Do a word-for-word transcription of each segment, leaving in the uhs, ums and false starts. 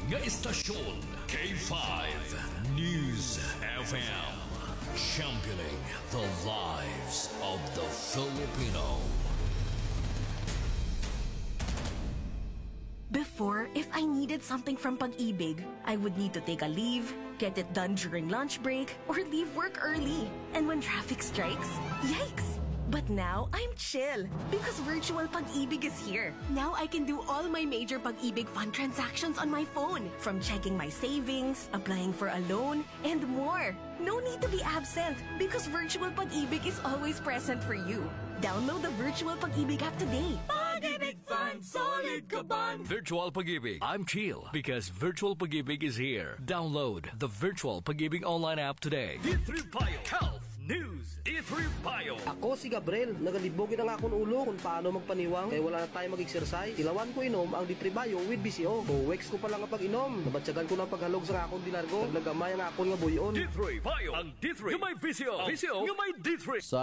nga istasyon, K five News F M. Championing the lives of the Filipino. Before, if I needed something from Pag-ibig, I would need to take a leave, get it done during lunch break, or leave work early. And when traffic strikes, yikes! But now, I'm chill because virtual Pag-ibig is here. Now I can do all my major Pag-ibig fund transactions on my phone, from checking my savings, applying for a loan, and more. No need to be absent because virtual Pag-ibig is always present for you. Download the virtual Pag-ibig app today. Pag-ibig Fund, solid ka ban! Virtual Pag-ibig. I'm chill because virtual Pag-ibig is here. Download the virtual Pag-ibig online app today. D three Bio Health News. D three Bio. Ako si Gabriel. Nagalibogin ang akong ulo kung paano magpaniwang. Kaya wala na tayo mag-exercise. Ilawan ko inom ang D three Bio with B C O. Buwex ko pa lang ang pag-inom. Nabatsagan ko ng paghalog sa akong dilargo. Naglagamay ang akong nga buyon. D three Bio. Ang D three. Yung may V C O. V C O. Yung may D three. Sa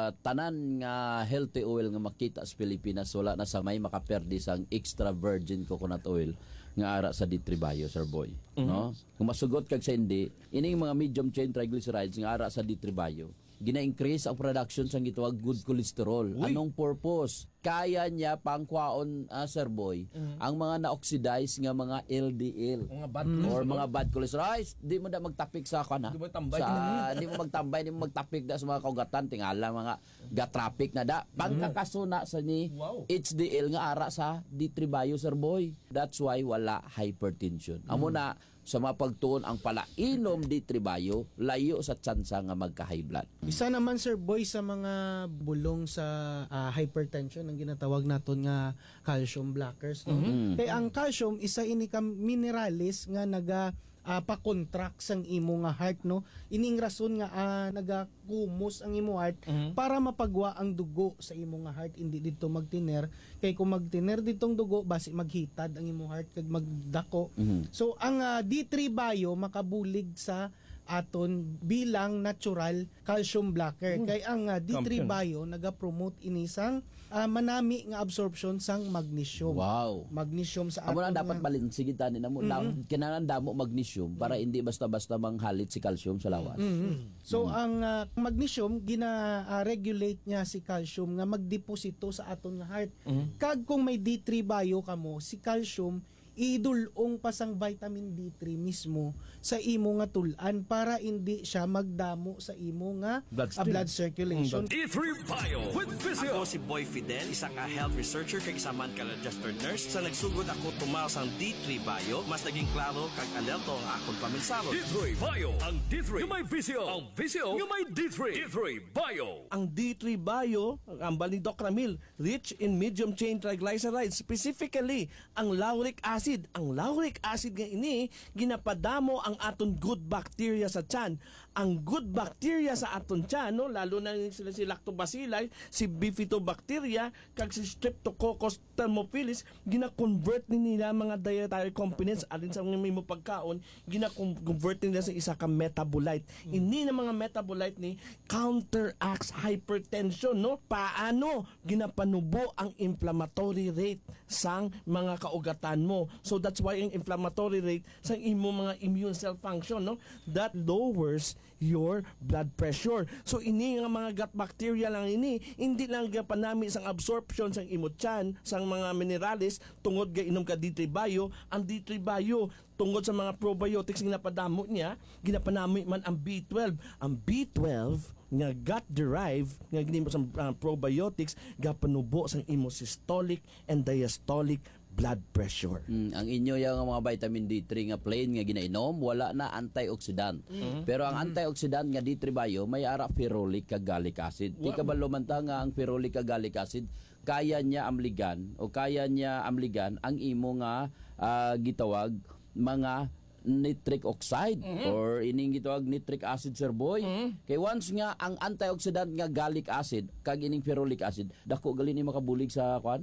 tanan nga healthy oil nga makita sa Pilipinas, wala na sa may makaperdi sang extra virgin coconut oil nga ara sa D three Bio, Sir Boy. Mm-hmm. No? Kung masugot kag sa hindi, ining mga medium chain triglycerides nga ara sa D three Bio, gina-increase ang production sang gitawag good cholesterol. Uy. Anong purpose? Kaya niya pangkwaon, uh, Sir Boy, mm-hmm. ang mga na-oxidize nga mga L D L mga bad mm-hmm. or mga bad cholesterol. Ay, di mo na magtapik sa kana. Di mo tambay. Sa, di mo magtambay, di mo magtapik da sa mga kaugatan, tingala mga gatrapik na da. Pagkakasuna sa ni wow. H D L nga ara sa D three Bio, Sir Boy. That's why wala hypertension. Mm-hmm. Amo na sa mga pagtuon ang palainom D three Bio, layo sa tsansa nga magka-high blood. Isa naman, Sir Boy, sa mga bulong sa uh, hypertension ang ginatawag naton nga calcium blockers, no? Mm-hmm. Kaya ang calcium isa ini ka mineralis nga naga uh, pa-contract sang imo nga heart, no? Ining rason nga uh, naga-kumos ang imo heart mm-hmm. para mapagwa ang dugo sa imo nga heart, hindi dito magtiner. Kay kung magtiner ditong dugo basi maghitad ang imo heart kag magdako. Mm-hmm. So ang uh, D three Bio makabulig sa aton bilang natural calcium blocker. Mm. Kay ang uh, D three Bio naga-promote inisang uh, manami nga absorption sang magnesium. Wow. Magnesium sa aton. Amo na dapat balansigitan ni namo. Mm-hmm. Kinahanglan damo magnesium para mm-hmm. hindi basta-basta manghalit si calcium sa lawas. Mm-hmm. So mm-hmm. ang uh, magnesium gina-regulate uh, niya si calcium nga magdeposito sa aton nga heart. Mm-hmm. Kag kung may D three Bio kamo, si calcium idulong pasang vitamin D three mismo sa imo nga tulan para hindi siya magdamo sa imo nga blood, uh, blood circulation. D three Bio with Physio. Ako si Boy Fidel, isa ka health researcher kag isa man ka registered nurse. Sa nagsugod ako tumaw sang D three Bio, mas naging klaro kag alerto ang akong paminsaro. D three Bio. Ang D three yung may Physio. Ang Physio yung may D three. D three Bio. Ang D three Bio, ang ambal ni Doc Ramil, rich in medium chain triglycerides, specifically ang lauric acid. Ang lauric acid nga ini ginapadamo ang aton good bacteria sa tiyan. Ang good bacteria sa aton tiyan, no, lalo na sila si Lactobacilli, si Bifidobacteria, kag si Streptococcus thermophilus, gina-convert ni nila mga dietary components alin sa mga mo pagkaon, gina-convert nila sa isa ka metabolite. Mm. Ini na mga metabolite ni counteracts hypertension, no? Paano ginapanubo ang inflammatory rate sang mga kaugatan mo. So that's why ang inflammatory rate sa imo mga immune cell function, no, that lowers your blood pressure. So ini nga mga gut bacteria lang ini, hindi lang gapanami sang absorption sang imo tiyan sang mga minerales tungod ga inom ka D three Bio. Ang D three Bio tungod sa mga probiotics nga napadamo niya, ginapanami man ang B twelve. Ang B twelve nga gut derived nga ginimo sa uh, probiotics gapanubo sang imo systolic and diastolic blood pressure. Mm, ang inyo yung mga vitamin D three nga plain nga ginainom, wala na antioxidant. Mm-hmm. Pero ang antioxidant nga D three Bio may ara ferulic kag gallic acid. Di ka ba lumanta nga ang ferulic kag gallic acid kaya niya amligan o kaya niya amligan ang imo nga uh, gitawag mga nitric oxide mm-hmm. or ining gitawag nitric acid, Sir Boy. Mm-hmm. Kay once nga ang antioxidant nga gallic acid kag ining ferulic acid dako gali ni makabulig sa kwan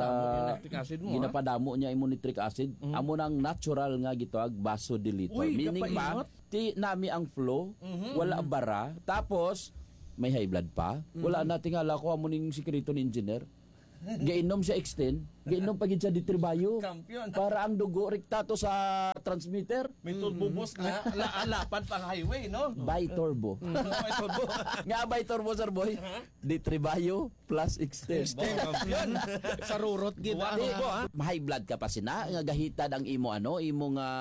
sa nitric acid mo. Ginapadamo niya imo nitric acid. Mm-hmm. Amo nang natural nga gitawag vasodilator. Uy, meaning pa ti nami ang flow, mm-hmm. wala bara, tapos may high blood pa. Mm-hmm. Wala na tingala ko amo ning sikreto ni engineer. Gainom siya extend, gainom pagid siya ditribayo. Kampiyon. Para ang dugo rektato sa transmitter. May turbo boost na laalapan pang highway, no? By turbo. May turbo. Nga by turbo, sir boy. Ditribayo plus extend. Kampiyon. Sa rurot gid ang Turbo, ha? High blood ka pa sina nga gahitad ang imo ano imo nga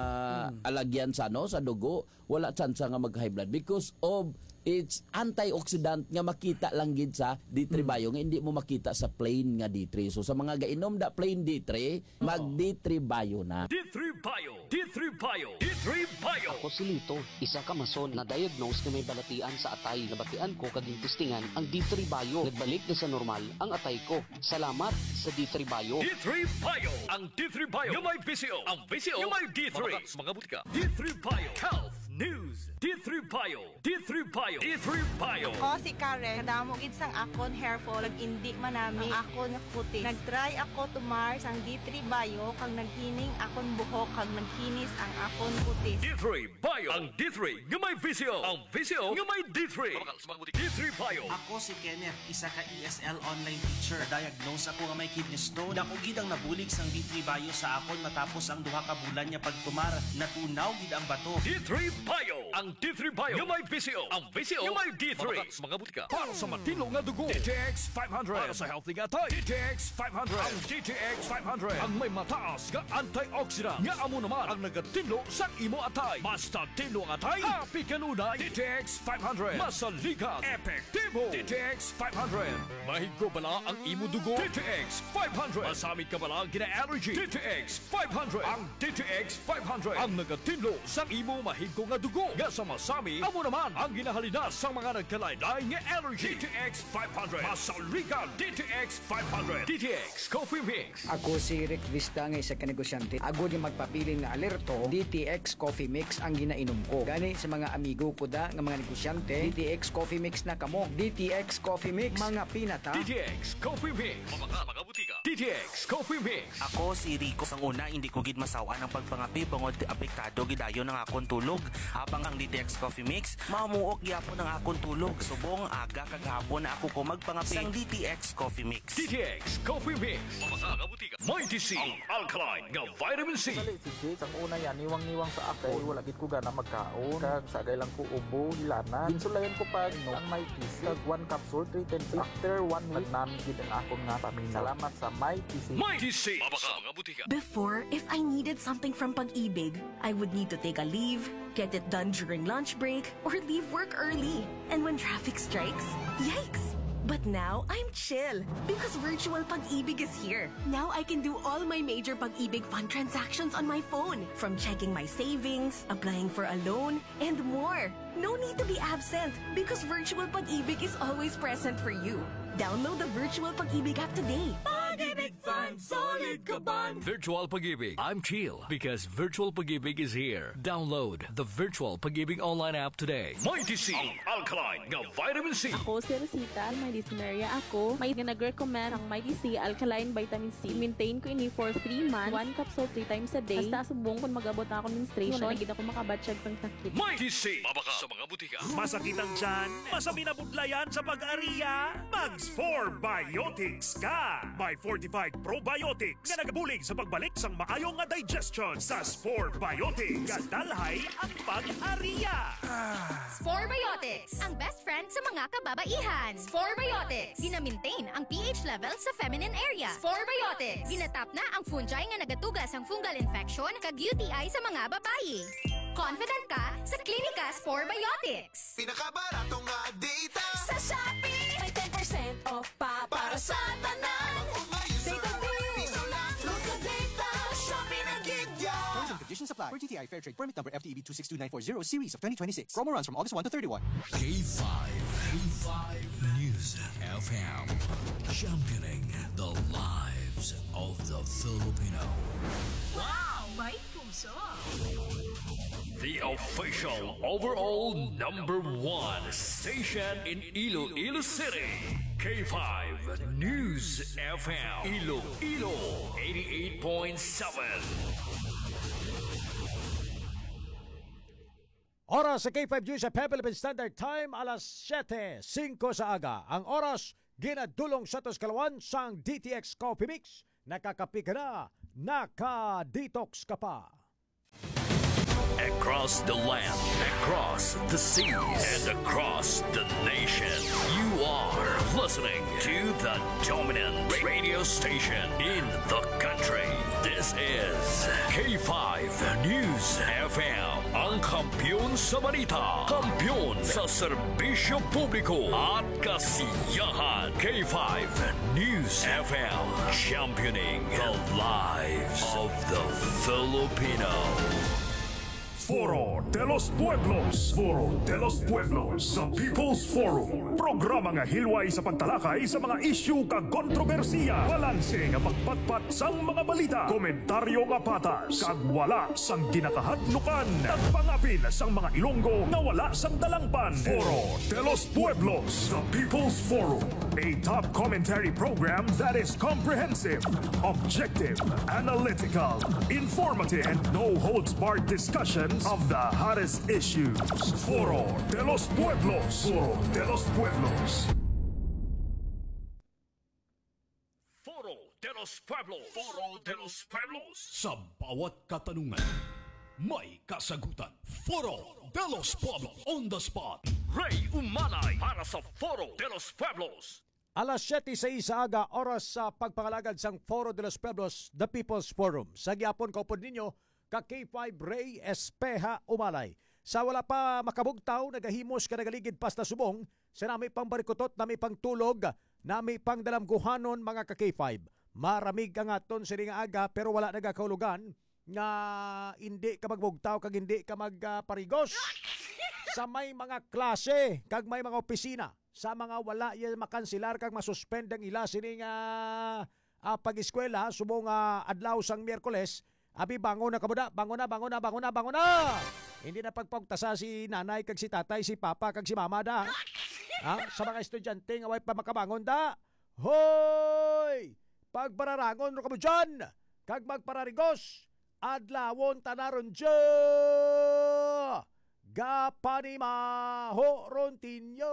alagyan sa ano sa dugo, wala tsansa nga mag high blood because of it's antioxidant nga makita lang gid sa D three bio nga hindi mo makita sa plain nga D three. So sa mga gainom da plain D three, mag D three bio na. D three Bio, D three Bio, D three Bio. Ako si Lito, isa ka mason na diagnose na may balatian sa atay. Nabatian ko kaging testingan ang D three Bio. Nagbalik na sa normal ang atay ko. Salamat sa D three Bio. D three Bio, ang D three Bio yung may V C O, ang V C O yung may D three. Mga, mga butika. D three Bio, Health News. D three Bio, D three Bio, D three Bio. Ako si Karen, kadamo gid sang akon hair fall, nag-indi manami ang akon nga kutis. Nag-try ako tumar sang D three Bio kang naghining akon buhok kang naghinis ang akon kutis. D three Bio, ang D three yung may V C O, ang V C O yung may D three. D three Bio. Ako si Kenneth, isa ka E S L online teacher. Diagnose ako nga may kidney stone. Dako gid ang nabulig sang D three Bio sa akon matapos ang duha ka bulan niya pagtumar. Natunaw gid ang bato. D three Bio, ang D three Bio yung may V C O, ang V C O yung may D three. Mga butika. Para sa matino nga dugo, D T X five hundred. Para sa healthy nga tay, D T X five hundred. Ang D T X five hundred ang may mataas nga antioxidant nga amo naman ang nagatinlo sa imo atay. Basta tinlo ang atay, happy kanunay. D T X five hundred. Masaligan, epektibo. D T X five hundred. Mahigo bala ang imo dugo. D T X five hundred. Masamit ka bala gina-allergy. D T X five hundred. Ang D T X five hundred ang nagatinlo sa imo mahigo nga dugo. Nga sa masami, amo naman ang ginahalinas sa mga nagkalaylay nga allergy. D T X five hundred. Masaligan. D T X five hundred. D T X Coffee Mix. Ako si Rick Vista nga isa ka negosyante. Ako di magpapili nga alerto, D T X Coffee Mix ang ginainom ko. Gani sa mga amigo ko da nga mga negosyante, D T X Coffee Mix na kamo. D T X Coffee Mix, mga pinata. D T X Coffee Mix. Mga mga butika. D T X Coffee Mix. Ako si Rico. Sang una, hindi ko gid masawa ng pagpangapi bangod apektado gidayon ng akong tulog. Habang ang D T X Coffee Mix, mamuok gyapon ng akong tulog. Subong aga kagahapon na ako ko magpangapi sang D T X Coffee Mix. D T X Coffee Mix. Mga mga butika. Mighty C, ang alkaline nga vitamin C. Dali si Jake, ang una yan, niwang-niwang sa ako. Wala gid ko gana magkaon. Kag sagay lang ko ubo, hilanan. Insulayan ko pa no, ang Mighty C. Kag one capsule, three ten C. After one week, nagnami gid ang akong nga paminaw. Salamat sa Mighty C. Mighty C. Mga mga butika. Before, if I needed something from Pag-ibig, I would need to take a leave, get it done during lunch break, or leave work early. And when traffic strikes, yikes! But now, I'm chill because virtual Pag-ibig is here. Now I can do all my major Pag-ibig fund transactions on my phone, from checking my savings, applying for a loan, and more. No need to be absent because virtual Pag-ibig is always present for you. Download the virtual Pag-ibig app today. Pag-ibig Fund, solid ka ban. Virtual Pag-ibig. I'm chill because virtual Pag-ibig is here. Download the virtual Pag-ibig online app today. Mighty C, ang alkaline nga vitamin C. Ako si Rosita, may dysmenorrhea ako. May nag-recommend ang Mighty C Alkaline Vitamin C. Maintain ko ini for three months. One capsule three times a day. Basta subong kung mag-abot na ako menstruation. Wala na ako makabatsyag sang sakit. Mighty C, mabaka sa mga butika. Masakit ang tiyan, masami na budlayan sa pag-ariya. Mags four Biotics ka. May fortified probiotics nga nagabulig sa pagbalik sang maayong nga digestion. Sa Spore Biotics, kadalhay ang pag-ariya. Spore Biotics, ang best friend sa mga kababaihan. Spore Biotics, gina-maintain ang pH level sa feminine area. Spore Biotics, ginatap na ang fungi nga nagatugas ang fungal infection kag U T I sa mga babayi. Confident ka sa Klinika Spore Biotics. Pinakabaratong nga data sa Shopee. May ten percent off pa para sa tanan. Data piso lang. Load sa data. Shopee na gidya. Terms and conditions apply. Per G T I Fair Trade Permit Number F T E B two six two nine four zero Series of twenty twenty-six. Promo runs from August first to thirty-first. K five. K five News F M. Championing the lives of the Filipino. Wow! May puso! The official overall number one station in Iloilo City. K five News F M. Iloilo eighty-eight point seven. Oras sa K five News F M Philippine Standard Time, alas siyete, singko sa aga. Ang oras ginadulong sa tos kalawan sang D T X Coffee Mix. Nakakapi ka na, naka-detox ka pa. Across the land, across the seas, and across the nation, you are listening to the dominant radio station in the country. This is K five News F M, ang kampiyon sa balita, kampiyon sa serbisyo publiko at kasiyahan. K five News F M, championing the lives of the Filipino. Foro de los Pueblos. Foro de los Pueblos sa People's Forum. Programa nga hilway sa pagtalakay sa mga isyu kag kontrobersiya. Balanse nga pagpatpat sang mga balita. Komentaryo nga patas. Kag wala sang ginakahadlukan. Nagpangapil sang mga Ilonggo na wala sang dalangpan. Foro de los Pueblos sa People's Forum. A top commentary program that is comprehensive, objective, analytical, informative, and no-holds-barred discussion of the hottest issues. Foro de los Pueblos. Foro de los Pueblos. Foro de los Pueblos. Foro de los Pueblos. Sa bawat katanungan, may kasagutan. Foro de los Pueblos. On the spot. Ray Umanay para sa Foro de los Pueblos. Alas siyete sa isa aga, oras sa pagpangalagad sang Foro de los Pueblos, the People's Forum. Sa gyapon kaupod ninyo, ka K five Ray Espeja Umalay. Sa wala pa makabugtaw, nagahimos ka nagaligid pas na subong, sa nami pang barikutot, nami pang tulog, nami pang dalamguhanon mga ka K five. Maramig ang aton sa nga aga, pero wala nagakaulugan nga hindi ka magbugtaw kag hindi ka magparigos. Sa may mga klase, kag may mga opisina, sa mga wala yan makansilar kag masuspend ang ila sining uh, uh, pag-eskwela, subong uh, adlaw sang Miyerkules, abi bangon na kamuda, bangon na, bangon na, bangon na, bangon na. Hindi na pagpagtasa si nanay kag si tatay, si papa kag si mama da. Ha? Sa mga estudyante nga way pa makabangon da. Hoy! Pagbararangon ro kamo dyan, kag magpararigos, adlawon tanaron dyan. Gapanimaho rontinyo.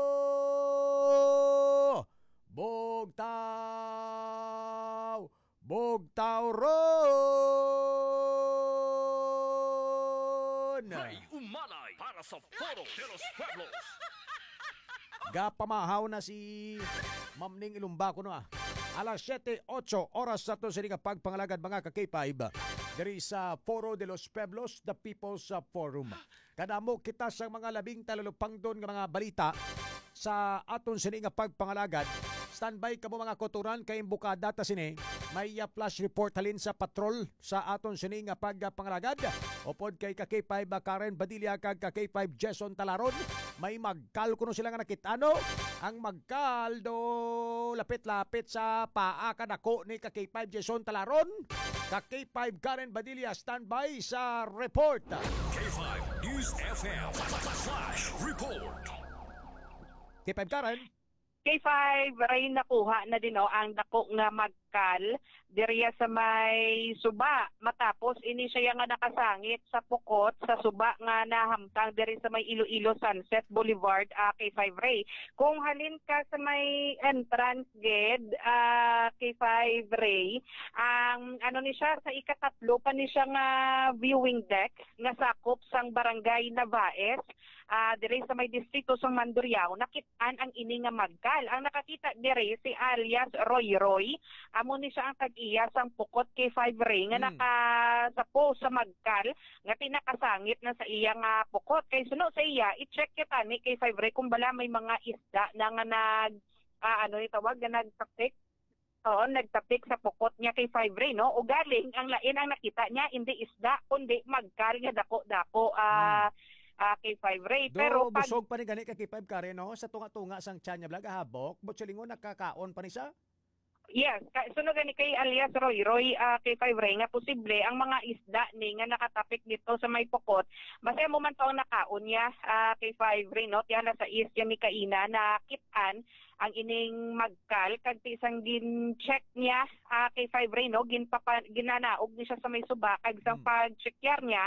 Bogtaw, bogtaw ron. Ray Umanay para sa Foro de los Pueblos. Gapamahaw na si Ma'am Ning Ilumbaco no ah. Alas siyete eight oras sa to sa pagpangalagad mga ka K five. Diri sa Foro de los Pueblos, the People's Forum. Kadamo kita sa mga labing talulupang doon nga mga balita sa aton sini nga pagpangalagad. Standby ka mo mga koturan kay imbukada ta sini. May uh, flash report halin sa patrol sa aton sini nga pagpangalagad. Upod kay ka K five Karen Badilla kag ka K five Jason Talaron. May magkal kuno sila nga nakitano. Ang magkaldo lapit-lapit sa paa kadako ni ka K five Jason Talaron. Ka K five Karen Badilla standby sa report. K five News F M Flash Report. K five Karen. K five ray nakuha na din o ang dako nga magkal diriya sa may suba matapos ini siya nga nakasangit sa pukot sa suba nga nahamtang diri sa may Iloilo Sunset Boulevard uh, K five Ray. Kung halin ka sa may entrance gate uh, K five Ray, ang ano ni siya sa ikatatlo pa ni siya nga viewing deck nga sakop sang barangay Navaes. Uh, diri sa may distrito sa Mandurriao, nakitaan ang ini nga magkal. Ang nakakita diri si alias Roy Roy, amo ni siya ang kag-iya sang pukot K five Ray nga hmm. nakasapo sa magkal nga pinakasangit na sa iya nga pukot. Kay suno sa iya, i-check kita ni K five Ray kung bala may mga isda na nga nag uh, ano ni tawag nga nagtapik. Oo, nagtapik sa pukot niya K five Ray, no? O galing ang lain ang nakita niya hindi isda kundi magkal nga dako-dako. Ah uh, hmm. Uh, K five Ray. Do, pero pag... busog pa ni gani ka K five Karen, no? Sa tunga-tunga sang tiyan niya vlog, habok. Butsulingon, nakakaon pa ni siya? Yes. Suno gani kay alias Roy Roy, uh, K five Ray, nga posible ang mga isda ni nga nakatapik dito sa may pukot. Masaya mo man taong nakaon niya, uh, K five Ray, no? Tiyan na sa is yan ni Kaina na kitan ang ining magkal. Kag isang gin-check niya, uh, K five Ray, no? Ginpapa, ginanaog ni siya sa may suba. Kag isang hmm. pag-check niya,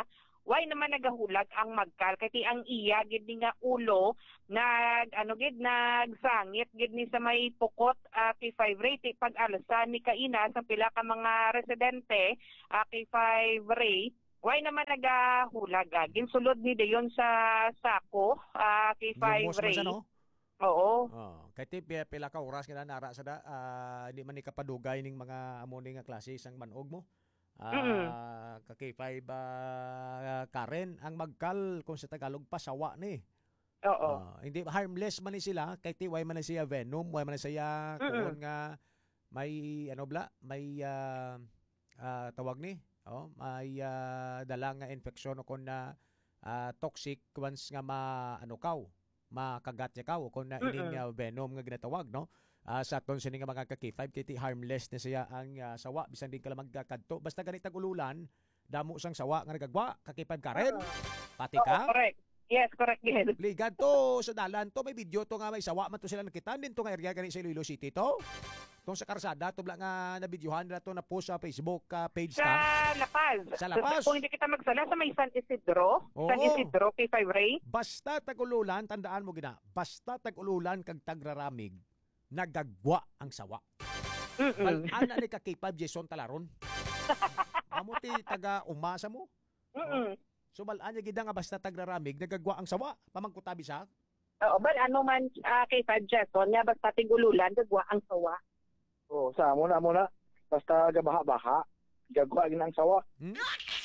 why naman nagahulag ang magkal kay ang iya gid ni nga ulo nag ano gid nagsangit gid ni sa may pukot uh, kay five Ray pag alsa ni kaina sa pila ka mga residente uh, kay five Ray why naman nagahulag uh, ginsulod ni dayon sa sako uh, kay five Ray. Oo. Oh, kay ti pila ka oras nga nara sa da uh, di man ni kapadugay ning mga amo ni nga klase sang manog mo. Ah, uh, kakipay ba uh, Karen ang magkal kung sa Tagalog pasawa ni. Oo. Uh, hindi harmless man ni sila kay ti way man ni siya venom, way man ni siya kung nga may ano bla, may uh, uh, tawag ni, oh, may uh, dala nga infeksyon o kun na uh, toxic once nga ma ano kaw, makagat niya kaw kun na ining uh, venom nga ginatawag, no? Uh, sa aton sini nga mga ka-K five kiti harmless na siya ang uh, sawa bisan din kala magkakadto basta ganit tag ululan damo sang sawa nga nagagwa ka-K five Karen pati ka. Oo, correct. Yes, correct yes. Ligad to sa dalan to may video to nga may sawa man to sila nakita din to nga area gani sa Iloilo City to. Tong sa karsada to bla nga na videohan na to na post sa Facebook uh, page sa ta. La Paz. Sa La Paz. Kung hindi kita magsala sa may San Isidro, Oo. San Isidro K five Ray. Basta tag-ululan tandaan mo gina. Basta tag-ululan kag tagraramig nagagwa ang sawa. Mm-mm. Ana ni ka-K five Jason Talaron. Amo ti taga umasa mo. Mm-mm. So balaan niya gid nga basta tagraramig nagagwa ang sawa pamangkutabi sa. Oo, but ano man uh, K five Jason nga basta tigululan gagwa ang sawa. Oh, sa mo na mo na basta gabaha-baha gagwa gid ang sawa. Hmm?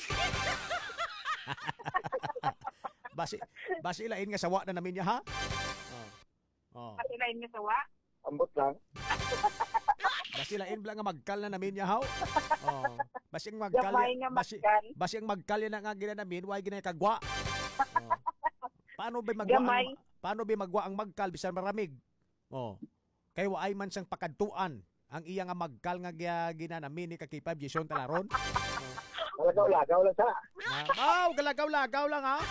basi basi lain nga sawa na namin niya ha. Oh. Oh. Basi lain nga sawa. Ambot lang. Basi lain bla nga magkal na namin ya haw. Oh. Basi ang magkal. Basi basi ang magkal na nga gina namin way gina kagwa. Oh. Paano ba magwa ang, paano ba magwa ang magkal bisan maramig? Oh. Kay waay man sang pakadtuan ang iya nga magkal nga gina namin ni ka-K five Jason Talaron. Oh. Lagaw-lagaw lang sa. Wow, galagaw-lagaw lang ha.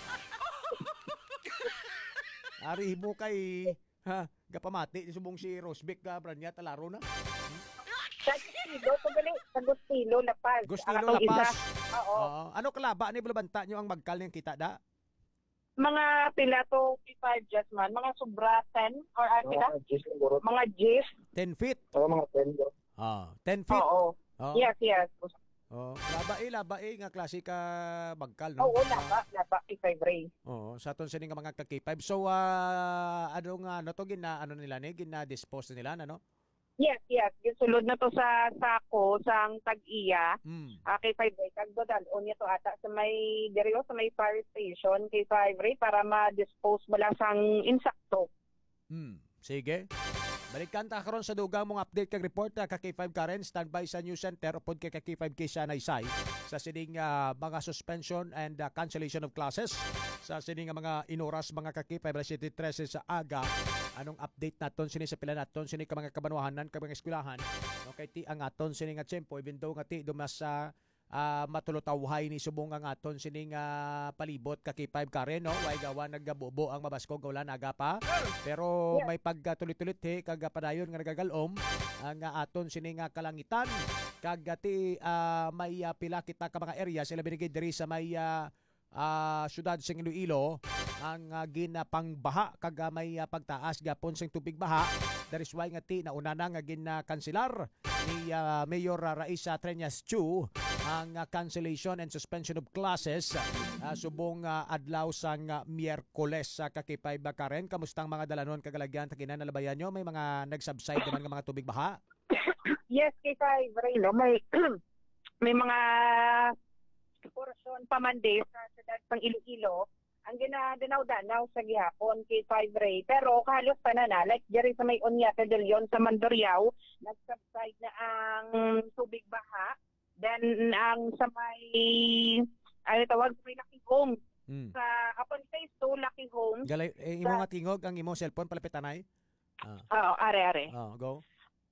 Ari mo kay ha, gapamati di subong si Rosbeck ka branya Talaro na. Sa Gustilo, to gali, sa Gustilo La Paz. Gustilo La Paz. Oo. Uh, ano kalaba ni bulabanta nyo ang magkal niyang kita da? Mga pila to K five Jasman, mga sobra ten or uh, pila? Mga G's. ten feet. Oo, mga ten. Ah, ten feet. Oo. Oh. Yes, yes. Oh, labae, labae nga klase ka magkal, no? Oo, laba, laba K five Ray. Oo, sa aton sini nga mga ka-K five. So, uh, ano nga, ano to, gina, ano nila ni, gina-dispose nila, ano? Yes, yes. Gisulod na to sa sako, sang tag-iya. Mm. Uh, K five Ray, kagdodal, o niya to ata sa may, diriyo, sa may fire station, K five Ray, para ma-dispose mo lang sang insakto. Hmm, sige. Balikan ta karon sa dugang mong update kag report ka K five Karen standby sa news center upod kay K five K Sanaysay sa sining uh, mga suspension and uh, cancellation of classes sa sining uh, mga inoras mga K five City thirteen sa aga. Anong update naton sini sa pila naton sini ka mga kabanwahanan ka mga eskwelahan okay ti ang aton sini nga tiyempo even though nga ti dumas sa uh, matulotawhay ni subong ang aton sining uh, palibot ka K five Karen no way gawa naggabobo ang mabaskog wala naga pa pero yeah. May pagtulit-tulit he kag padayon nga nagagalom ang uh, aton sining uh, kalangitan kag ti uh, may uh, pila kita ka mga area sila binigay diri sa may uh, uh, syudad sa Iloilo ang uh, ginapangbaha kag uh, may uh, pagtaas gapon sing tubig baha that is why nga ti nauna na nga ginakanselar ni uh, Mayor uh, Raisa Treñas Chu ang uh, cancellation and suspension of classes uh, subong uh, adlaw sang uh, Miyerkules sa uh, K five Karen. Kamustang mga dalanon kagalagyan takinan nalabayan nyo? May mga nag-subside naman ng mga tubig baha? Yes, K five Ray, no? May, may mga portion pa man din sa syudad ng Iloilo ang ginadanaw-danaw sa gihapon K five Ray. Pero kahalos pa na na, like diri sa may Onyate de Leon sa Mandurriao, nag-subside na ang tubig baha. Then ang sa may ano tawag sa may Lucky Home. Hmm. Sa upon phase two Lucky Home. Galay eh, imo nga tingog ang imo cellphone palapitanay. Ah. Oo, are are. Oh, go.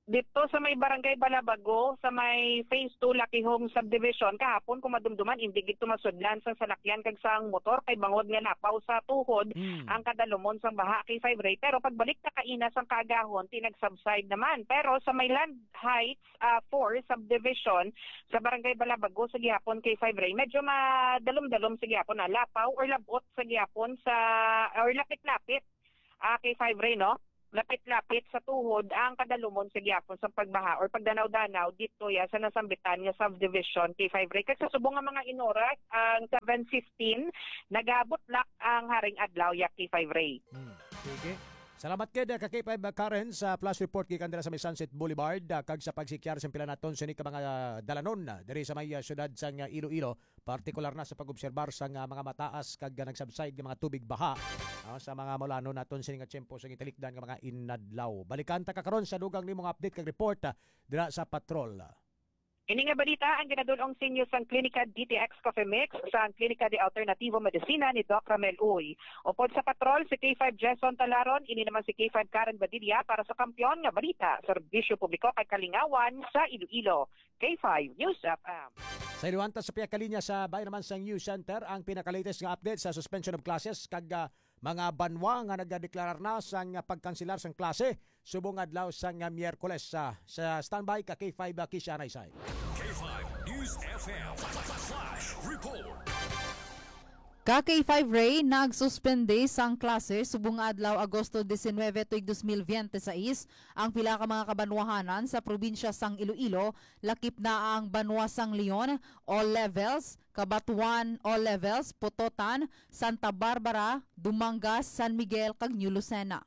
Dito sa may Barangay Balabago, sa may Phase two Lucky Home Subdivision, kahapon kung madumduman, hindi gito masudlan sa salakyan kag sang motor kay bangod nga napaw sa tuhod Mm. ang kadalumon sang baha kay five Ray. Pero pagbalik na kainas ang kagahon, tinag-subside naman. Pero sa may Land Heights uh, four Subdivision, sa Barangay Balabago, sa gihapon kay five Ray, medyo madalom-dalom sa gihapon na lapaw or labot sa gihapon sa, or lapit-lapit uh, kay five Ray, no? Lapit-lapit sa tuhod ang kadalumon sa gihapon sa pagbaha or pagdanaw-danaw dito ya sa nasambitan nga subdivision K five Ray. Kag sa subong nga mga inoras ang seven fifteen nagabot lak ang haring adlaw ya K five Ray. Hmm. Sige. Salamat kay ka K five Karen sa flash report gikan dira sa may Sunset Boulevard uh, kag sa pagsikyar sa pila naton sa ni ka mga uh, dalanon uh, diri sa may uh, syudad sang uh, Iloilo, partikular na sa pag-obserbar sa uh, mga mataas kag uh, nagsubside nga mga tubig baha uh, sa mga mulano naton sa nga tiyempo sa gitalikdan nga mga inadlaw. Balikan ta karon sa dugang nimong update kag report uh, dira sa patrol. Uh. Ini nga balita ang ginadulong sa inyo sa Klinika D T X Coffee Mix sa Klinika de Alternativo Medicina ni Doc Ramel Uy. Upod sa patrol si K five Jason Talaron, ini naman si K five Karen Badilla para sa kampiyon nga balita, serbisyo publiko kay Kalingawan sa Iloilo. K five News F M. Sa iluwanta sa piyakalinya sa bayan naman sa News Center ang pinaka-latest nga update sa suspension of classes kag uh, mga banwa nga nagdeklarar na sang pagkansilar sang klase subong adlaw sang Miyerkules sa sa standby ka K five Kisha Naisay. K five News F M Flash Report. Ka K five Ray nagsuspende sang klase subong adlaw Agosto nineteen tuig two thousand twenty-six ang pila ka mga kabanwahanan sa probinsya sang Iloilo, lakip na ang Banwa sang Leon all levels, Cabatuan all levels, Pototan, Santa Barbara, Dumangas, San Miguel kag New Lucena.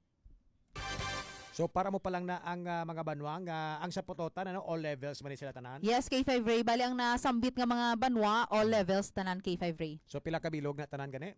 So para mo pa lang na ang uh, mga banwa nga ang sa Pototan ano all levels man sila tanan? Yes, K five Ray bali ang nasambit nga mga banwa all levels tanan K five Ray. So pila ka bilog na tanan gani?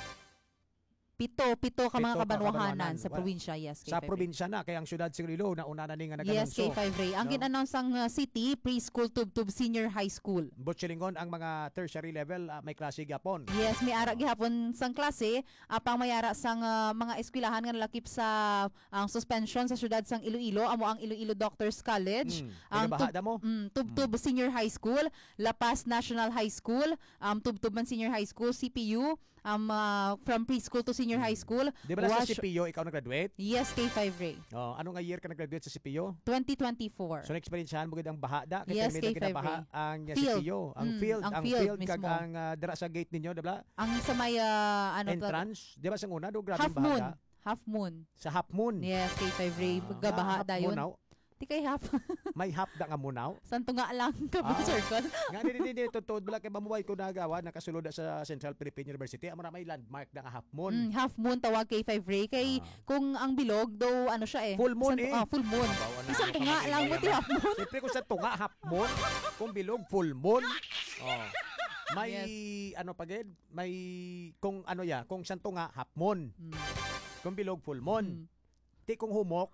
Pito, pito ka mga Pito ka kabanwahanan kabanwahanan. sa Wala. probinsya, yes, K five Sa Ray. probinsya na kay ang syudad sa Iloilo na una na ning nga Yes, nag-anunso. K five Ray. Ang No? gin-announce ang uh, city, preschool tub-tub senior high school. Butchilingon ang mga tertiary level uh, may klase gapon. Yes, may ara gihapon sang klase, apang may ara sang uh, mga eskwelahan nga lakip sa ang suspension sa syudad sang Iloilo, amo ang Iloilo Doctors College, Mm, ang taga-baha damo. mm, Tubtub Senior High School, La Paz National High School, um Tubtub man Senior High School, C P U, um uh, from preschool to senior high school. Di ba na sa Wash- C P O ikaw nag-graduate? Yes, K five Ray. Oh, ano nga year ka nag-graduate sa C P O? twenty twenty-four. So na-experiencehan mo gid ang baha da kay Yes, may K five baha Ray. ang uh, Field. C P O, ang Mm, field, ang ang field field kag mismo. ang uh, dira sa gate ninyo, di ba? Ang sa may uh, ano to- Entrance, di ba sa una do grabe Half baha moon. da? Half moon. Sa half moon. Yes, K five Ray. Ah, Gabaha half dayon. munaw? Di kay half. May half da nga munaw? Santo nga lang ka Ah. circle. Nga di di di totoo bala kay mamuway ko nagawa nakasulod sa Central Philippine University. Amo na may landmark da nga half moon. Mm, half moon tawag K five Ray kay kung ang bilog do ano siya eh. Full moon Santo- eh. Ah, full moon. Isang tunga lang mo ti half moon. Siyempre kung sa tunga half moon, kung bilog full moon. Oh. May ano pagid, may kung ano ya, kung sa tunga half moon. Hmm. Kung bilog full moon. Ti kung humok,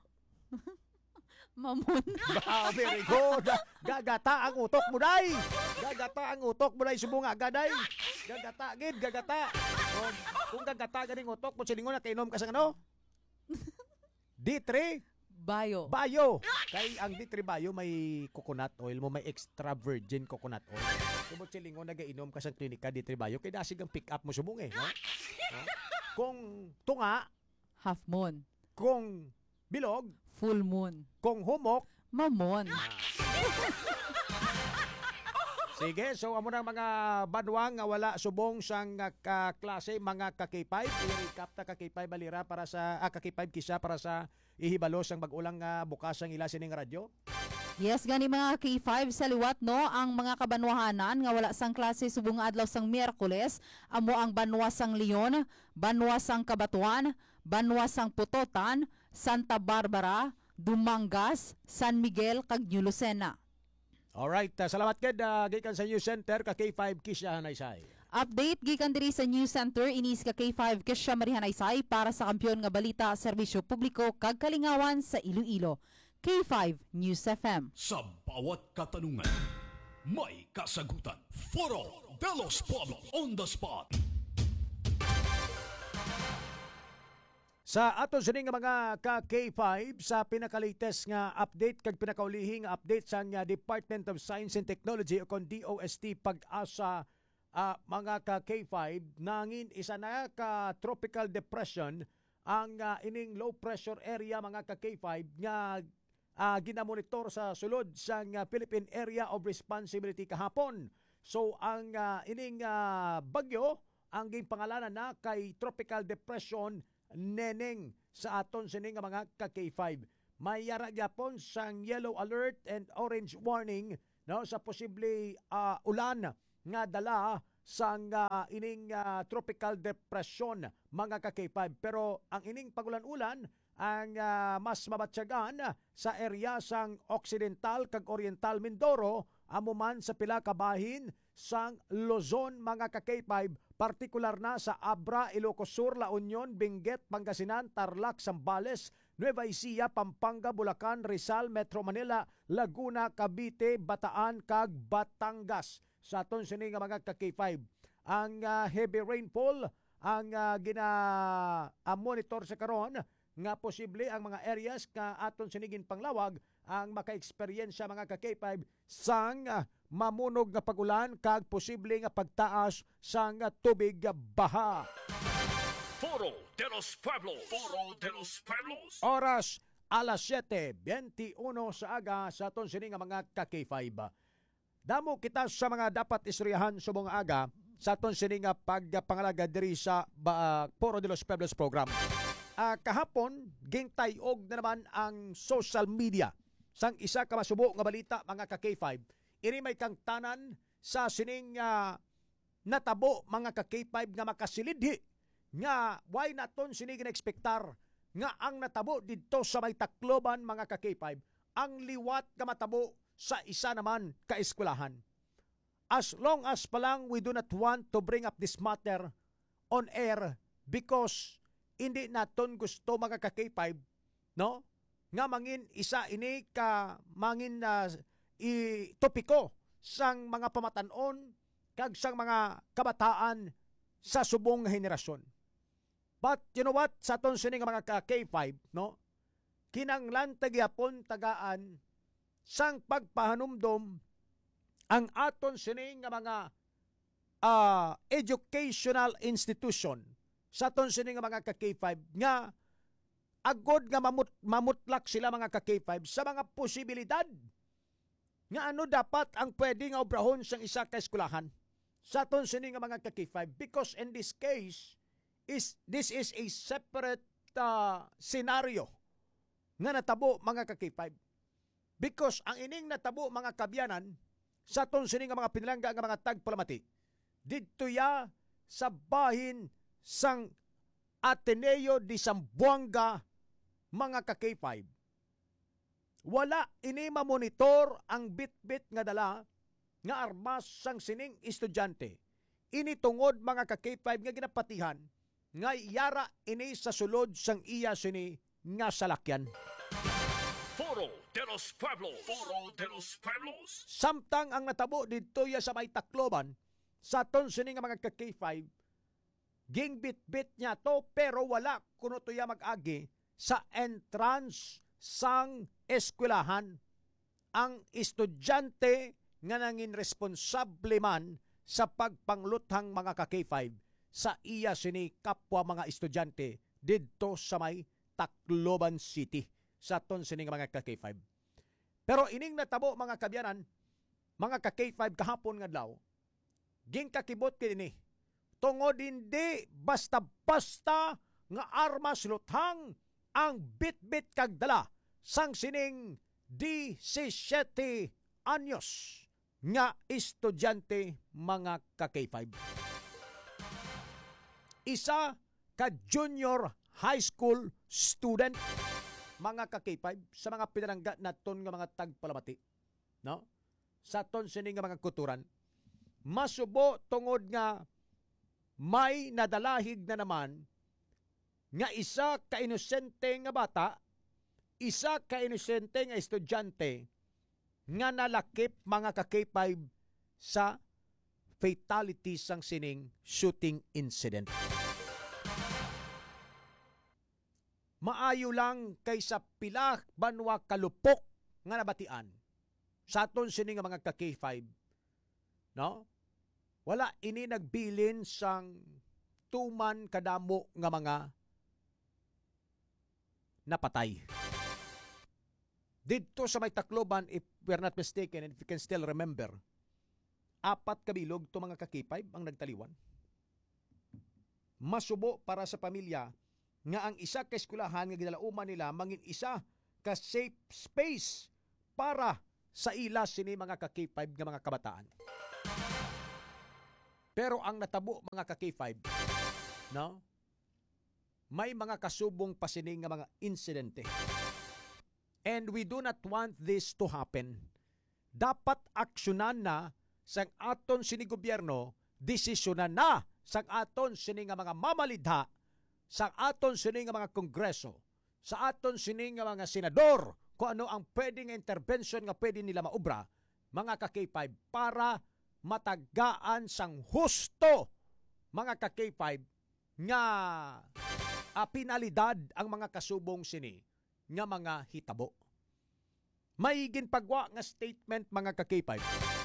Mamon. ah, very good. Gagata ang utok mo day. Gagata ang utok mo day subunga gaday. Gagata gid, gagata. Oh, kung gagata ganing utok mo silingon na kainom ka sa ano? D three Bayo. Bayo. Kay ang D three Bayo may coconut oil mo, may extra virgin coconut oil. Subot silingon nagainom ka sa klinika D three Bayo kay dasig ang pick up mo subong eh, no? No? Kung tunga, half moon. kung bilog, full moon. kung humok, mamon. Sige, so amo nang mga banwang nga wala subong sang uh, kaklase mga ka K five. I-recap ta ka K five balira para sa ah, ka K five kisa para sa ihibalo sang bag-ulang uh, bukas ang ila sining radyo. Yes, gani mga K five sa liwat no, ang mga kabanwahanan nga wala sang klase subong adlaw sang Miyerkules, amo ang Banwa sang Leon, Banwa sang Cabatuan, Banwa sang Pototan, Santa Barbara, Dumangas, San Miguel kag New Lucena. Alright, uh, salamat ked uh, gikan sa News Center ka K five Kisha Naisay. Update gikan diri sa News Center inis ka K five Kesha Marihanaysay para sa kampiyon nga balita, serbisyo publiko kag kalingawan sa Iloilo. K five News F M. Sa bawat katanungan, may kasagutan. Foro de los Pueblos on the spot. Sa aton sining nga mga ka K five sa pinaka-latest nga update kag pinakaulihing update sa nga Department of Science and Technology o kon D O S T pag-asa uh, mga ka K five nangin isa na ka tropical depression ang uh, ining low pressure area mga ka K five nga uh, ginamonitor sa sulod sa uh, Philippine Area of Responsibility kahapon. So ang uh, ining uh, bagyo ang gipangalanan na kay Tropical Depression Neneng sa aton sining nga mga ka K five. May yara gyapon sang yellow alert and orange warning no sa posible uh, ulan nga dala sang uh, ining uh, tropical depression mga ka K five. Pero ang ining pagulan-ulan ang uh, mas mabatyagan sa area sang Occidental kag Oriental Mindoro amo man sa pila ka bahin sang Luzon mga ka K five, partikular na sa Abra, Ilocos Sur, La Union, Benguet, Pangasinan, Tarlac, Zambales, Nueva Ecija, Pampanga, Bulacan, Rizal, Metro Manila, Laguna, Cavite, Bataan kag Batangas. Sa aton sini nga mga ka K five, ang uh, heavy rainfall ang uh, gina uh, monitor sa karon nga posible ang mga areas ka aton sinigin panglawag ang maka-experience mga ka K five sang uh, mamunog nga pagulan kag posible nga pagtaas sang uh, tubig baha. Foro de los Pueblos. Foro de los Pueblos. Oras alas siyete twenty-one sa aga sa aton sini nga mga ka K five. Damo kita sa mga dapat istoryahan sa mga aga sa aton sini nga pagpangalaga diri sa uh, Foro de los Pueblos program. Uh, kahapon, gintayog na naman ang social media sang isa ka masubo nga balita mga ka K five. Ini may kang tanan sa sining uh, natabo mga ka K five nga makasilidhi nga why naton sining ginekspektar nga ang natabo didto sa may Tacloban mga ka K five ang liwat nga matabo sa isa naman ka eskwelahan. As long as palang we do not want to bring up this matter on air because hindi naton gusto mga ka K five no nga mangin isa ini ka mangin na uh, i topiko sang mga pamatanon kag sang mga kabataan sa subong henerasyon. But you know what, sa aton sini nga mga ka K five no kinanglan tagyapon tagaan sang pagpahanumdom ang aton sini nga mga uh, educational institution sa aton sini nga mga ka K five nga agod nga mamut, mamutlak sila mga ka K five sa mga posibilidad nga ano dapat ang pwede nga obrahon sang isa ka eskwelahan sa aton sini nga mga ka K five because in this case is this is a separate uh, scenario nga natabo mga ka K five because ang ining natabo mga kabyanan sa aton sini nga mga pinilangga nga mga tagpalamati didto ya sa bahin sang Ateneo de Zamboanga mga ka K five. Wala ini mamonitor ang bit-bit nga dala nga armas sang sining estudyante. Ini tungod mga ka K five nga ginapatihan nga yara ini sa sulod sang iya sini nga salakyan. Foro de los Pueblos. Foro de los Pueblos. Samtang ang natabo didto ya sa may Tacloban sa aton sini nga mga ka K five ging bit-bit niya to pero wala kuno to ya mag-agi sa entrance sang eskwelahan ang estudyante nga nangin responsable man sa pagpangluthang mga ka K five sa iya sini kapwa mga estudyante didto sa may Tacloban City sa aton sini nga mga ka K five. Pero ining natabo mga kabyanan mga ka K five kahapon nga adlaw ging kakibot kini tungod hindi basta-basta nga armas luthang ang bit-bit kag dala sang sining seventeen anyos nga estudyante mga ka K five. Isa ka junior high school student mga ka K five sa mga pinarangga naton nga mga tagpalamati no sa ton sining nga mga kuturan masubo tungod nga may nadalahig na naman nga isa ka inosente nga bata, isa ka inosente nga estudyante nga nalakip mga ka K five sa fatality sang sining shooting incident. maayo lang kaysa pila banwa kalupok nga nabatian sa aton sini nga mga ka K five, no? Wala ini nagbilin sang tuman kadamo nga mga napatay. Dito sa may Tacloban, if we're not mistaken, and if you can still remember, apat kabilog to mga ka K five ang nagtaliwan. Masubo para sa pamilya nga ang isa ka eskwelahan nga ginalauman nila mangin isa ka safe space para sa ila sini mga ka K five nga mga kabataan. Pero ang natabo mga ka K five, no? May mga kasubong pasining nga mga insidente. And we do not want this to happen. Dapat aksyonan na sang aton sini gobyerno, desisyonan na sang aton sini nga mga mamalidha, sang aton sini nga mga kongreso, sa aton sini nga mga senador, kung ano ang pwedeng intervention nga pwede nila maubra, mga ka K five, para matagaan sang husto mga ka K five nga a pinalidad ang mga kasubong sini nga mga hitabo. May ginpagwa nga statement mga ka K five.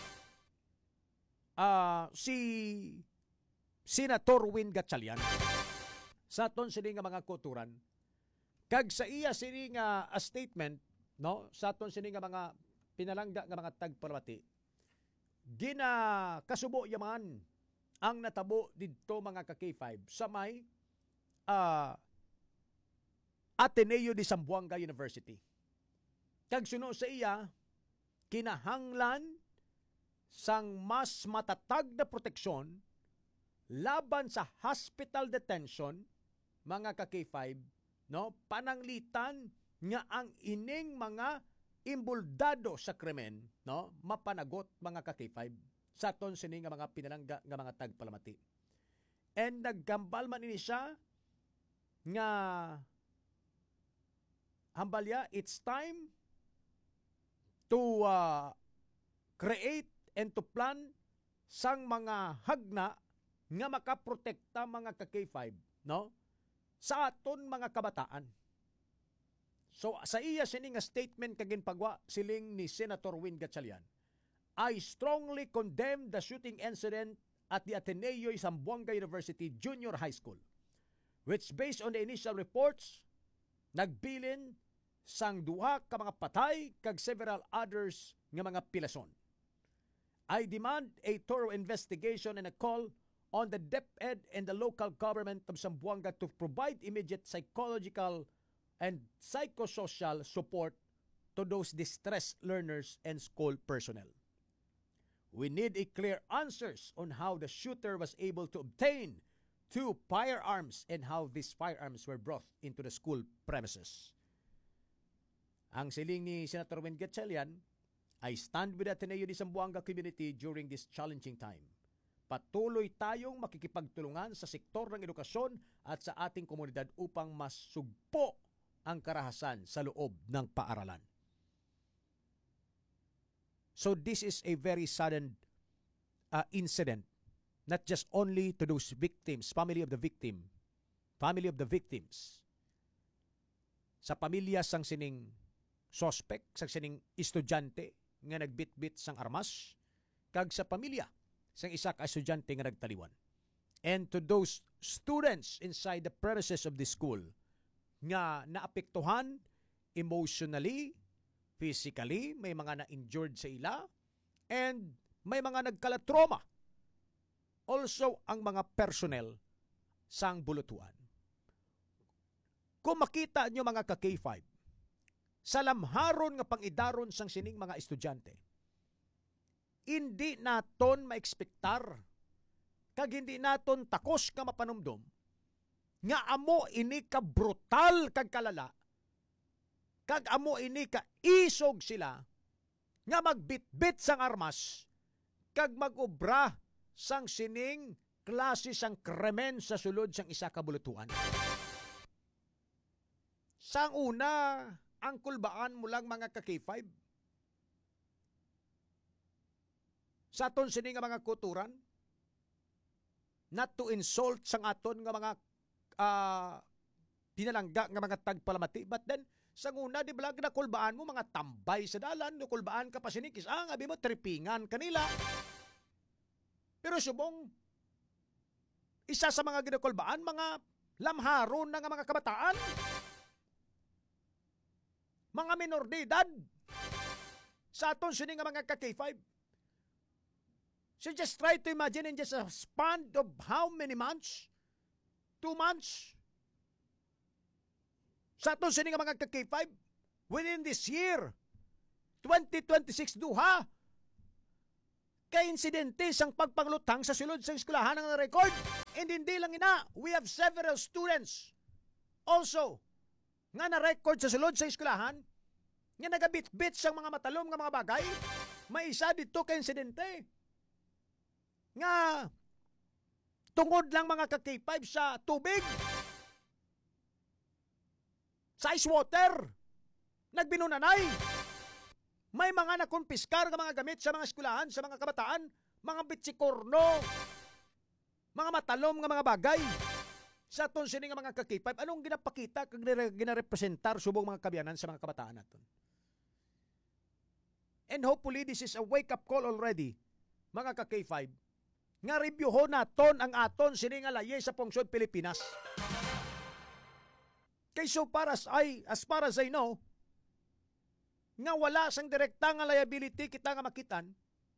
Uh, si Senator Win Gatchalian sa aton sini nga mga kuturan, kag sa iya sini nga a statement, no, sa aton sini nga mga pinalangga nga mga tagpalamati, gina kasubo yaman ang natabo didto mga ka K five sa may uh, Ateneo de Zamboanga University. Kag suno sa iya, kinahanglan sang mas matatag na proteksyon laban sa hospital detention mga ka K five, no, pananglitan nga ang ining mga imbuldado sa krimen, no, mapanagot mga ka K five sa aton sini nga mga pinalangga nga mga tagpalamati. And naggambal man ini siya nga hambalya, it's time to uh, create and to plan sang mga hagna nga makaprotekta mga ka K five, no, sa aton mga kabataan. So sa iya sini nga statement kagin pagwa siling ni Senator Win Gatchalian, I strongly condemn the shooting incident at the Ateneo Zamboanga University Junior High School, which based on the initial reports nagbilin sang duha ka mga patay kag several others nga mga pilason. I demand a thorough investigation and a call on the DepEd and the local government of Zamboanga to provide immediate psychological and psychosocial support to those distressed learners and school personnel. We need a clear answers on how the shooter was able to obtain two firearms and how these firearms were brought into the school premises. Ang siling ni Senator Win Gatchalian, I stand with Ateneo de Zamboanga community during this challenging time. Patuloy tayong makikipagtulungan sa sektor ng edukasyon at sa ating komunidad upang mas sugpo ang karahasan sa loob ng paaralan. So this is a very sudden uh, incident, not just only to those victims, family of the victim, family of the victims, sa pamilya sang sining suspect, sang sining estudyante nga nagbitbit sang armas, kag sa pamilya sang isa ka estudyante nga nagtaliwan. And to those students inside the premises of the school nga naapektuhan emotionally, physically, may mga na-injured sa ila, and may mga nagkalatroma. Also, ang mga personnel sang bulutuan. Kung makita nyo mga ka K five, sa lamharon nga pangidaron sang sining mga estudyante, hindi naton maekspektar, kag hindi naton takos ka mapanumdom, nga amo ini ka brutal kag kalala, kag amo ini ka isog sila, nga magbitbit sang armas, kag magobra sang sining klase sang krimen sa sulod sang isa ka bulutuan. Sang una, ang kulbaan mo lang mga ka K five. Sa aton sini nga mga kuturan, not to insult sang aton nga mga uh, pinalangga nga mga tagpalamati. But then, sa nguna, di ba lang nakulbaan mo mga tambay sa dalan, nakulbaan ka pa sinikis, ah, abi mo, tripingan kanila. Pero subong, isa sa mga ginakulbaan, mga lamharon na nga mga kabataan. Mga minor de edad. Sa aton sini nga mga ka-K five. So just try to imagine in just a span of how many months? Two months? Sa aton sini nga mga ka-K five, within this year, twenty twenty-six duha, kay insidente sang pagpanglutang sa sulod sa eskwelahan ng record. And hindi lang ina, we have several students also nga na-record sa sulod sa eskwelahan nga nagabit-bit sang mga matalom nga mga bagay. May isa dito kay insidente nga tungod lang mga ka-K five sa tubig, sa ice water, nagbinunanay. May mga nakumpiskar nga mga gamit sa mga eskwelahan, sa mga kabataan, mga bitsikorno, mga matalom nga mga bagay. Sa aton sini nga mga ka-K five, anong ginapakita kag ginarepresentar subong mga kabiyanan sa mga kabataan naton? And hopefully this is a wake-up call already, mga ka-K five, nga reviewho naton ang aton sini nga layay sa pungsod Pilipinas. Kay so far as I, as far as I know, nga wala sang direkta nga liability kita nga makitan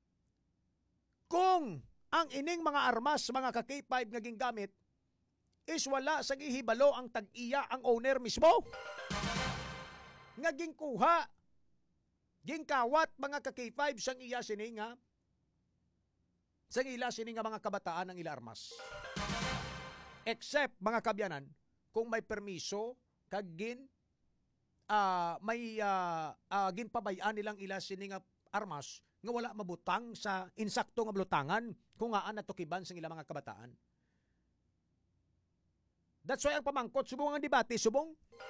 kung ang ining mga armas, mga ka-K five nga gingamit is wala sang ihibalo ang tag-iya ang owner mismo. Nga gingkuha, gingkawat mga ka-K five sang iya sini nga sang ila sini nga mga kabataan ang ila armas. Except mga kabyanan, kung may permiso kag gin uh, may uh, uh, ginpabayaan nilang ila sini nga armas nga wala mabutang sa insakto nga blutangan kung gaan natukiban sang ila mga kabataan. That's why ang pamangkot subong ang debate subong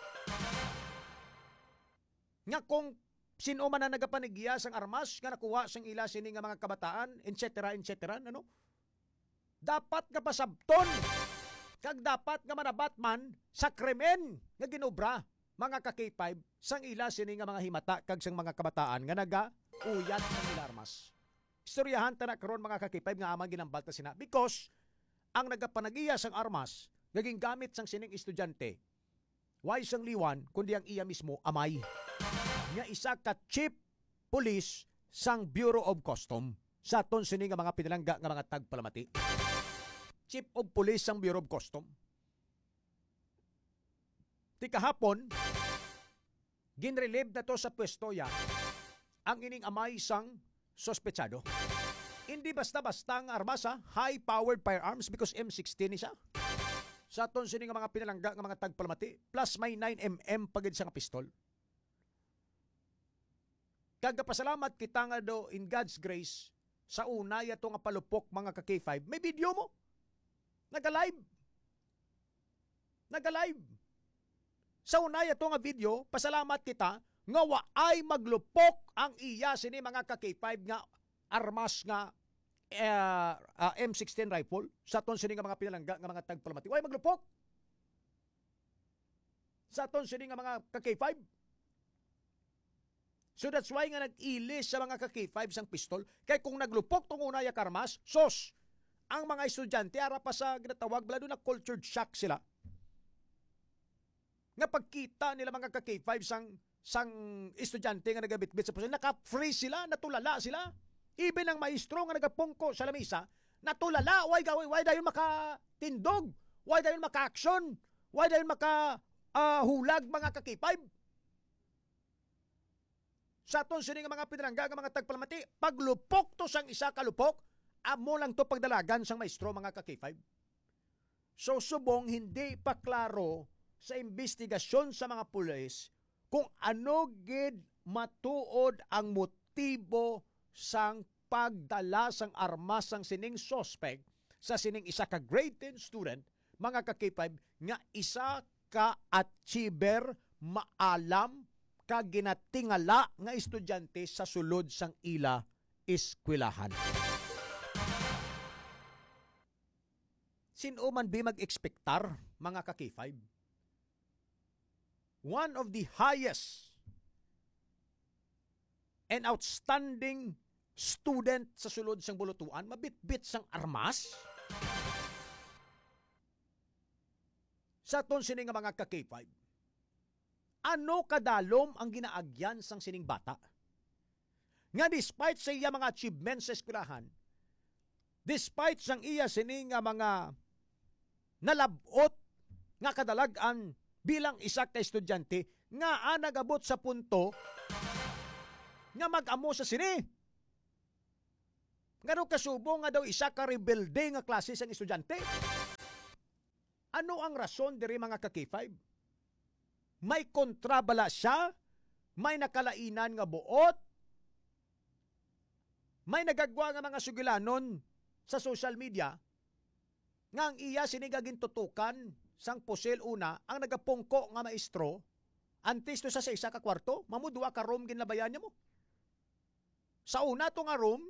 nga kung sino man na nagapanigya sang armas nga nakuha sang ila sini nga mga kabataan, et cetera et cetera, ano? Dapat nga pasabton kag dapat nga manabatman sa krimen nga ginobra mga ka-K five sang ila sini nga mga himata kag sang mga kabataan nga naga-uyat sang ila armas. Istoryahan ta na karon mga ka-K five nga amang ginambal ta sina because ang nagapanagiya sang armas naging gamit sang sining estudyante. Why sang liwan kundi ang iya mismo amay. Nga isa ka chief police sang Bureau of Custom sa aton sini nga mga pinalangga nga mga tagpalamati. Chief of Police sang Bureau of Custom. Ti kahapon, ginrelieve na to sa pwesto ya ang ining amay sang sospechado. Hindi basta-basta ang armas ha, high-powered firearms because M sixteen isa. Sa aton sini nga mga pinalangga nga mga tagpalamati, plus may nine millimeter pagid sa nga pistol. Kagapasalamat kita nga do in God's grace sa una yato nga palupok mga ka-K five. May video mo. Naga-live. Naga-live. Sa una yato nga video, pasalamat kita nga waay maglupok ang iya sini mga ka-K five nga armas nga uh, uh, M sixteen rifle sa aton sini nga mga pinalangga nga mga tagpalamati. Waay maglupok. Sa aton sini nga mga ka-K five. So that's why nga nag-ilis sa mga ka-K five sang pistol. Kaya kung naglupok tong una ya karmas, sos, ang mga estudyante ara pa sa ginatawag bala doon na cultured shock sila. Nga pagkita nila mga ka-K five sang sang estudyante nga nagabit-bit sa puso, naka-freeze sila, natulala sila. Even ang maestro nga nagapungko sa lamisa, natulala, why gawin, why dayon makatindog, why dayon maka-action, why dayon maka uh, hulag mga ka-K five. Sa aton sini nga mga pinalangga nga mga tagpalamati, paglupok to sang isa kalupok, amo lang to pagdalagan sang maestro mga ka-K five. So subong hindi pa klaro sa investigasyon sa mga pulis kung ano gid matuod ang motibo sang pagdala sang armas sang sining suspect sa sining isa ka grade ten student mga ka-K five nga isa ka achiever maalam ka ginatingala nga estudyante sa sulod sang ila eskwelahan. Sino man bi mag-ekspektar mga ka-K five one of the highest and outstanding student sa sulod sang bulutuan, mabitbit sang armas. Sa ton sining nga mga ka-K five, ano kadalom ang ginaagyan sang sining bata? Nga despite sa iya mga achievements sa eskwelahan, despite sang iya sining nga mga nalabot nga kadalagan bilang isa ka estudyante, nga ah, nagabot sa punto nga mag-amo sa sini. Ngano kasubo nga daw isa ka rebelde nga klase sang estudyante. Ano ang rason diri mga ka-K five? May kontrabala siya? May nakalainan nga buot? May nagagwa nga mga sugilanon sa social media nga ang iya sinigagin tutukan sang pusil una ang nagapungko nga maestro antes to sa sa isa ka kwarto, mamudwa ka room ginlabayan niya mo. Sa una to nga room,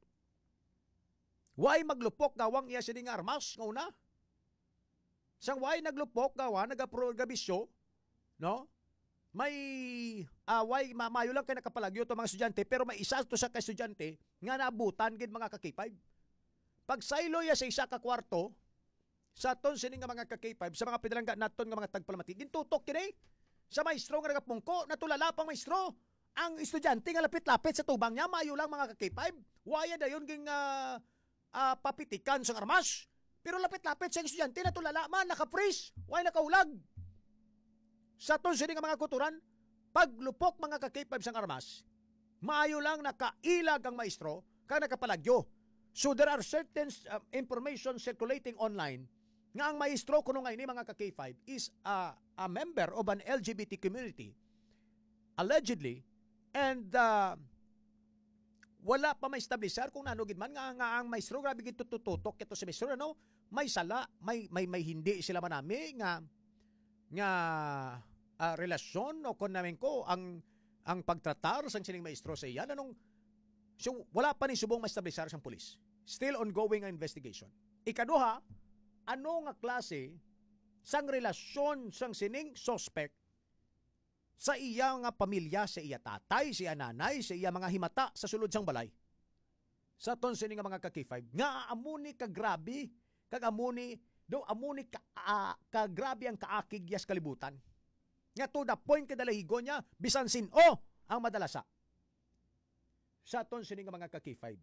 way maglupok gawang iya sining armas nga una. Sang way naglupok gawa nagaprogabisyo, no? May uh, way mamayo lang kay nakapalagyo to mga estudyante pero may isa to sa ka estudyante nga naabutan gid mga ka-K five. Pag saylo ya sa isa ka kwarto, sa ton sining nga mga ka-K five, sa mga pinalangga naton nga mga tagpalamati, gintutok kini sa maestro nga nagapungko, natulala pang maestro. Ang estudyante nga lapit-lapit sa tubang niya, mayo lang mga ka-K five. Waya dayon ging uh, uh, papitikan sa armas. Pero lapit-lapit sa estudyante, natulala man, naka-freeze, waya nakaulag. Sa ton sining nga mga kuturan, paglupok mga ka-K five sang armas, maayo lang nakailag ang maestro kaya nakapalagyo. So there are certain uh, information circulating online nga ang maestro kuno nga ini mga ka-K five is a, a member of an L G B T community allegedly, and uh, wala pa ma-establisher kung nano gid man nga, nga ang maestro grabe gid tututok ito sa maestro, ano, may sala, may may may hindi sila manami nga nga uh, relasyon o kon namin ko ang ang pagtratar sang sining maestro sa iyan anong. So wala pa ni subong ma-establisher sang pulis. Still ongoing ang investigation. Ikaduha, ano nga klase sang relasyon sang sining suspect sa iya nga pamilya, sa iya tatay, sa iya nanay, sa iya mga himata sa sulod sang balay. Sa ton sining nga mga ka-K five, nga amuni ka grabe, kag amuni do amuni ka, uh, ka grabe ang kaakigyas kalibutan. Nga to the point kadalahigo niya bisan sin-o ang madalasa. Sa ton sining nga mga ka-K five.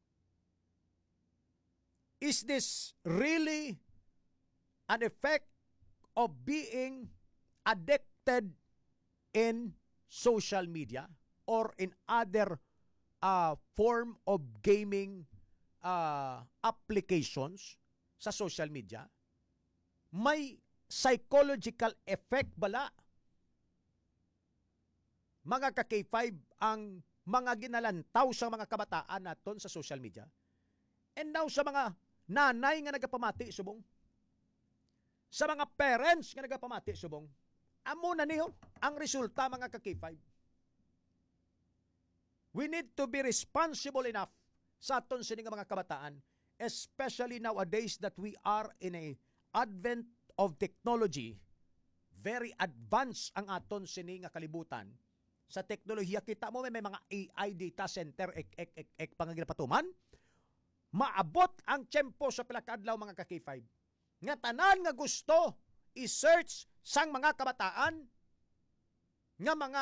Is this really an effect of being addicted in social media or in other uh, form of gaming uh, applications sa social media? May psychological effect bala mga ka-K five ang mga ginalantaw sa mga kabataan naton sa social media? And now sa mga nanay nga nagapamati subong, sa mga parents nga nagapamati subong, amo na niyo ang resulta mga ka-K five. We need to be responsible enough sa aton sining mga kabataan, especially nowadays that we are in a advent of technology. Very advanced ang aton sining nga kalibutan. Sa teknolohiya kita mo may, may mga A I data center ek ek ek, ek pangaginapatuman. Maabot ang tiyempo sa pilakadlaw mga ka-K five. Nga tanan nga gusto i-search sang mga kabataan nga mga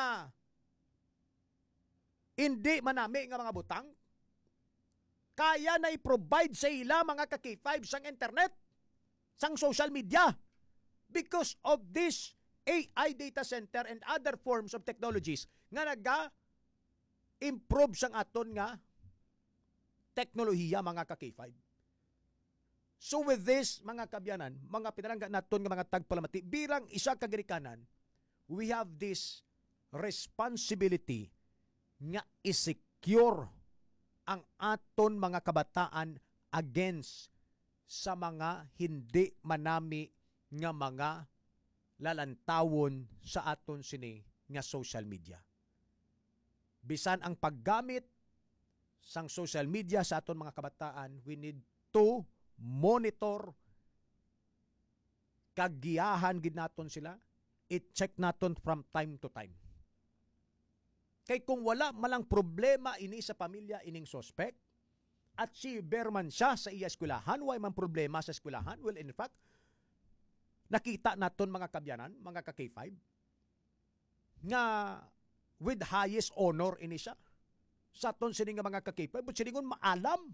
hindi manami nga mga butang, kaya na i-provide sa ila mga ka-K five sang internet, sang social media, because of this A I data center and other forms of technologies nga naga-improve sang aton nga teknolohiya mga ka-K five. So with this, mga kabyanan, mga pinalangga naton nga mga tagpalamati, birang isa ka Girikanan, we have this responsibility nga i-secure ang aton mga kabataan against sa mga hindi manami nga mga lalantawon sa aton sini nga social media. Bisan ang paggamit sang social media sa aton mga kabataan, we need to monitor, kagiyahan gid naton sila, i-check naton from time to time. Kay kung wala malang problema ini sa pamilya ining suspect, at si Berman siya sa iya eskwelahan, way man problema sa eskwelahan, well in fact, nakita naton mga kabyanan, mga ka-K five, nga with highest honor ini siya. Sa ton sini nga mga ka-K five, but siningon maalam.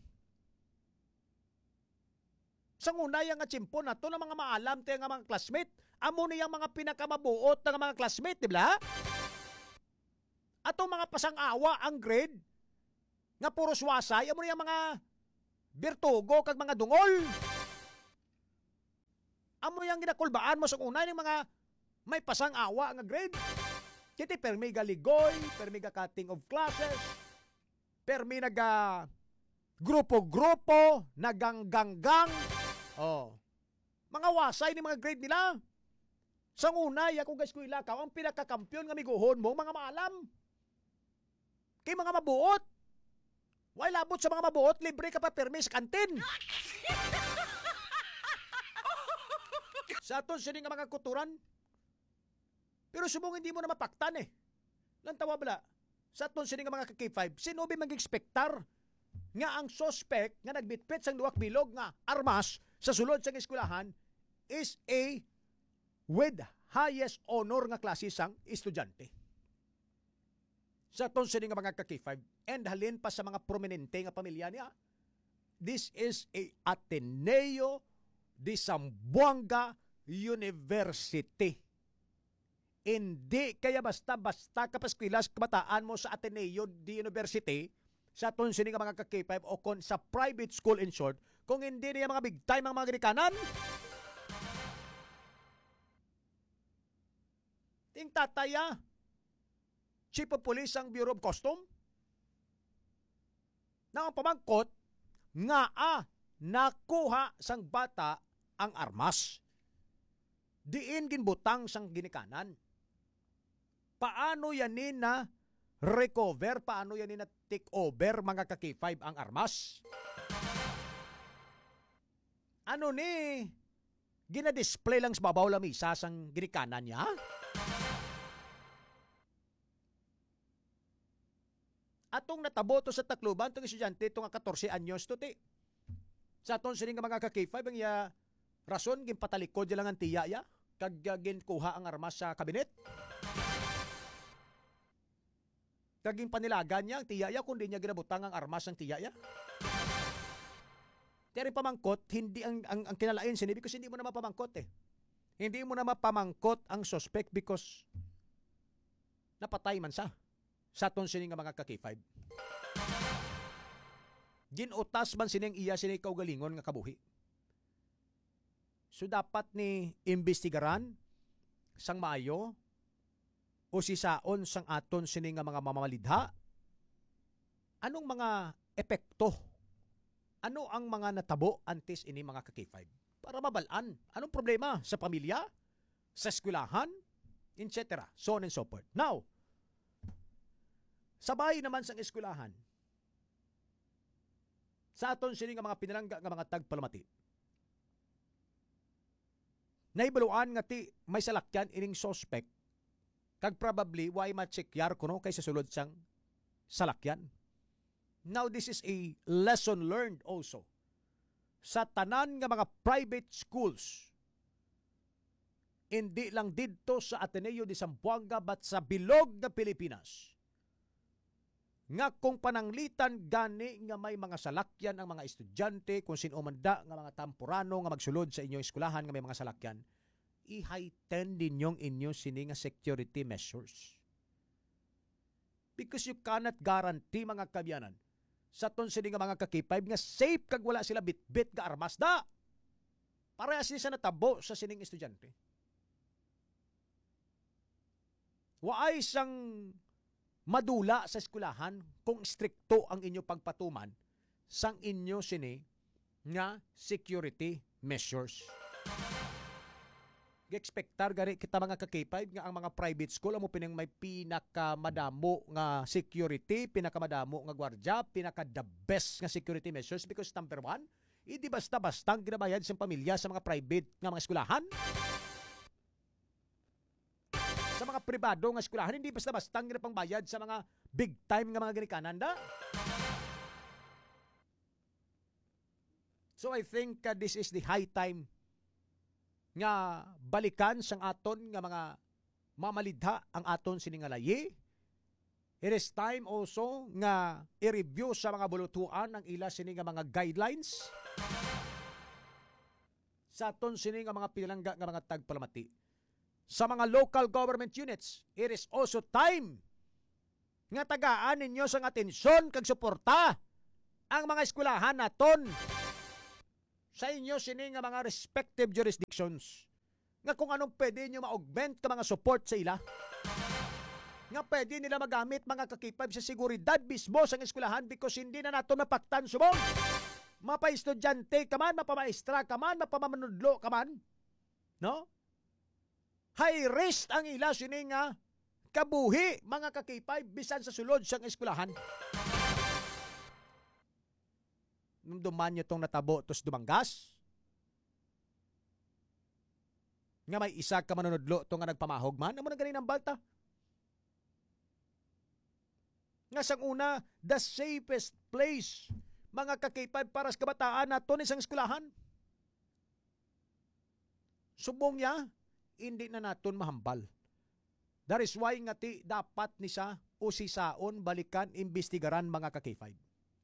Sa ngunay nga tsimpo na to, ng mga maalam tayo nga mga classmate, amo niyang mga pinakamabuot ng mga classmate, di ba? Atong mga pasang-awa ang grade, nga puro swasay, amo niyang mga birtugo kag mga dungol. Amo yang ginakulbaan mo sa unay ng mga may pasang-awa nga grade. Kiti permi galigoy, permi ga cutting of classes, permi naga grupo-grupo, naganggang-gang. Oh. Mga wasay ni mga grade nila. Sa unay, ako guys ko ilakaw, ang pinakakampiyon nga miguhon mo, mga maalam. Kay mga mabuot. Why labot sa mga mabuot, libre ka pa permi sa kantin. Sa aton sini nga mga kuturan. Pero subong hindi mo na mapaktan eh. Lantawa bala. Sa aton sini nga mga ka-K five, sino ba mag-expectar nga ang suspect nga nagbitbit sang duwak bilog nga armas sa sulod sang eskwelahan is a with highest honor nga klase sang estudyante. Sa aton sini nga mga ka-K five, and halin pa sa mga prominente nga pamilya niya, this is a Ateneo de Zamboanga University. Hindi kaya basta-basta kapaskwilas kabataan mo sa Ateneo de University, sa aton sini nga mga ka-K five o kon sa private school in short, kung hindi niya mga big time ang mga Amerikanan. Ting tataya, Chief of Police ang Bureau of Custom, na ang pamangkot nga ah, nakuha sang bata ang armas. Diin ginbutang sang ginikanan. Paano yanin na recover, paano yanin na take over mga ka-K five ang armas? Ano ni gina-display lang sa babaw lamisa sang ginikanan niya? Atong natabo to sa Tacloban, itong estudyante, itong fourteen anyos to ti. Sa atong sining mga ka-K five, ang iya rason, ginpatalikod lang ang tiya ya, kag ginkuha ang armas sa kabinet. Kag ginpanilagan niya ang tiya ya, kundi niya ginabutang ang armas ang tiya ya. Pero pamangkot, hindi ang, ang, ang kinalain sini because hindi mo na mapamangkot eh. Hindi mo na mapamangkot ang suspect because napatay man sa. Sa aton sining nga mga ka-K five. Ginutas man sining iya sining kaugalingon nga kabuhi. So dapat ni imbestigaran sang maayo o sisaon sang aton sining nga mga mamamalidha. Anong mga epekto? Ano ang mga natabo antes ini mga ka-K five? Para mabalaan. Anong problema sa pamilya, sa eskwelahan, et cetera. So on and so forth. Now, sabay naman sang eskwelahan, sa aton sini nga mga pinalangga nga mga tagpalamati, naibaluan nga ti may salakyan ining suspect, kag probably why ma-checkyar ko no kay sa sulod sang salakyan. Now this is a lesson learned also sa tanan nga mga private schools, hindi lang didto sa Ateneo de Zamboanga but sa bilog na Pilipinas, nga kung pananglitan gani nga may mga salakyan ang mga estudyante, kung sinumanda nga mga tampurano nga magsulod sa inyong eskwelahan nga may mga salakyan, i-heighten din yung inyong sini nga security measures. Because you cannot guarantee mga kabyanan sa ton sini nga mga ka-K five nga safe kag wala sila bit-bit nga armas da. Parehas ni sa natabo sa sining estudyante. Waay sang madula sa eskwelahan kung strikto ang inyo pagpatuman sang inyo sini nga security measures. Gi-expectar gari kita mga ka-K five nga ang mga private school amo pinang may pinakamadamo nga security, pinakamadamo nga gwardya, pinaka the best nga security measures because number one, hindi basta-bastang ginabayad sa pamilya sa mga private nga mga eskwelahan. sa mga pribado nga eskwelahan, hindi basta-basta ang pang bayad sa mga big time nga mga ginikanan da. So I think uh, this is the high time nga balikan sang aton nga mga mamalidha ang aton siningalayi. It is time also nga i-review sa mga bulutuan ang ila sini nga mga guidelines sa aton sini nga mga pinalangga nga mga tagpalamati. Sa mga local government units, it is also time nga tagaan ninyo sang atensyon kag suporta ang mga eskwelahan naton sa inyo sini nga mga respective jurisdictions nga kung anong pwede nyo ma-augment ka mga support sa ila nga pwede nila magamit mga kakipab sa seguridad mismo sa eskwelahan because hindi na nato mapaktan subong mapa-estudyante ka man, mapamaestra ka man, mapamanudlo ka man, no? High risk ang ila sini nga kabuhi mga kakipay bisan sa sulod sang eskwelahan. Nung duman nyo itong natabo tos dumanggas, nga may isa ka manunudlo ito nga nagpamahog man, amo na ganin ang balta. Nga sang una, the safest place, mga kakipay para sa kabataan na ito isang eskwelahan. Subong niya, hindi na naton mahambal. That is why nga ti dapat ni sa usisaon balikan imbestigaran mga kakipay.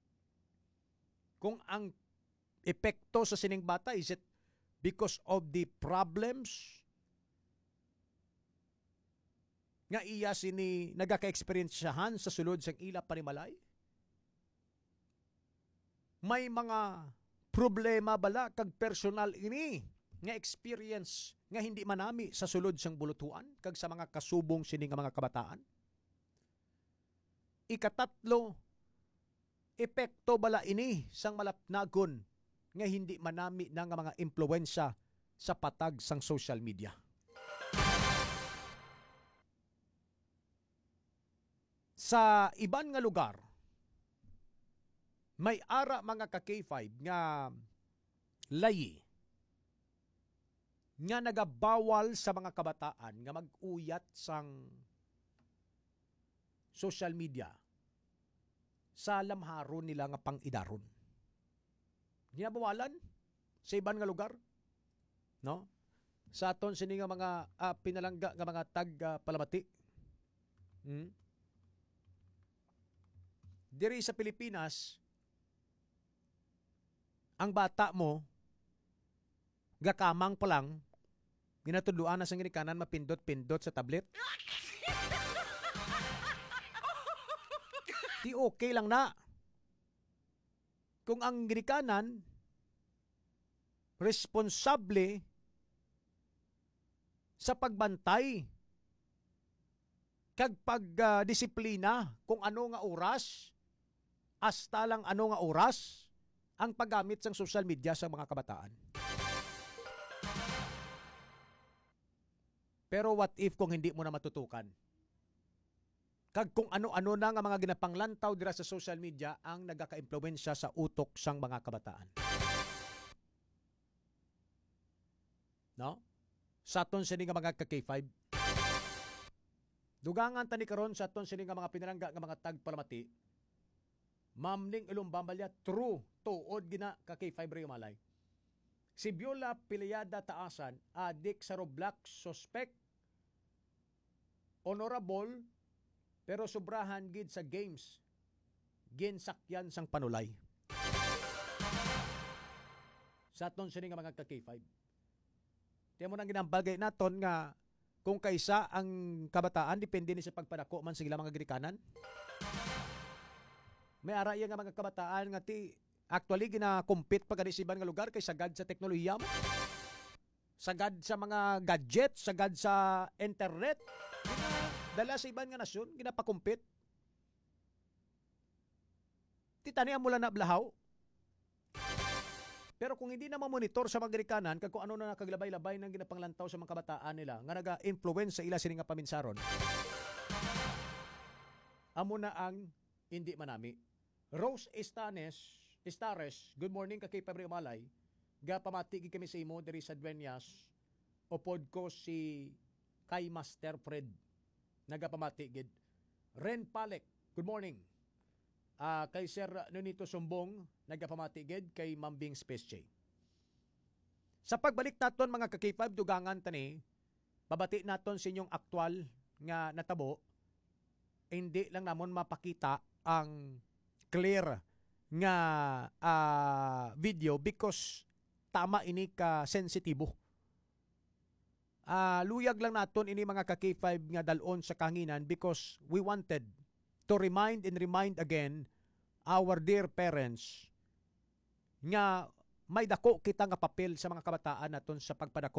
Kung ang epekto sa sining bata, is it because of the problems nga iya sini nagaka-experiensyahan sa sulod sang ila panimalay? May mga problema bala kag personal ini nga experience nga hindi manami sa sulod sang bulutuan kag sa mga kasubong sini nga mga kabataan? Ikatatlo, epekto bala ini sang malapnagon nga hindi manami na nga mga impluwensya sa patag sang social media. Sa iban nga lugar, may ara mga ka K five nga layi nga nagabawal sa mga kabataan nga mag-uyat sang social media sa lamharon nila nga pang-idaron. Ginabawalan sa iban nga lugar, no? Sa aton sini nga mga uh, pinalangga nga mga tag uh, palamati. Hmm? Diri sa Pilipinas, ang bata mo gakamang pa lang ginatudluan na sa ginikanan mapindot-pindot sa tablet. Di okay lang na. Kung ang ginikanan responsable sa pagbantay kag pagdisiplina uh, kung ano nga oras, hasta lang ano nga oras ang paggamit ng social media sa mga kabataan. Pero what if kung hindi mo na matutukan? Kag kung ano-ano na nga mga ginapanglantaw dira sa social media ang nagaka-impluwensya sa utok sang mga kabataan. No? Sa aton sini nga mga ka K five. Dugangan tani karon sa aton sini nga mga pinalangga nga mga tagpalamati. Ma'am ning ilumbambalya true tuod gina ka K five Ray Malay. Si Biola Pilayada Taasan, adik sa Roblox, suspect, honorable, pero sobrahan gid sa games, ginsakyan sang panulay. Sa aton sini nga mga ka K five. Tiyan mo nang ginambagay naton nga kung kaysa ang kabataan, depende ni sa pagpadako man sa ilang mga ginikanan. May araya nga mga kabataan nga ti actually gina-compete pa kani sa ibang nga lugar kay sagad sa teknolohiya mo. Sagad sa mga gadget, sagad sa internet. Dala sa ibang nga nasyon, ginapakumpit. Ti tanian mo lang na blahaw. Pero kung hindi na ma-monitor sa mga ginikanan kag kung ano na nakaglabay-labay ng ginapanglantaw sa mga kabataan nila nga naga-influence sa ila sini nga paminsaron. Amo na ang hindi manami. Rose Estanes, Estares, good morning ka kay Pabre Malay. Ga pamati kami sa imo diri sa Dueñas. Upod ko si kay Master Fred. nagapamati gid. Ren Palek, good morning. Ah, kay Sir Nonito Sumbong, nagapamati gid kay Mambing Space J. Sa pagbalik naton mga ka-K five dugangan tani, babati naton sa inyong aktual nga natabo, hindi lang namon mapakita ang clear nga uh, video because tama ini ka sensitibo. Uh, luyag lang naton ini mga ka-K five nga dalon sa kanginan because we wanted to remind and remind again our dear parents nga may dako kita nga papel sa mga kabataan naton sa pagpadako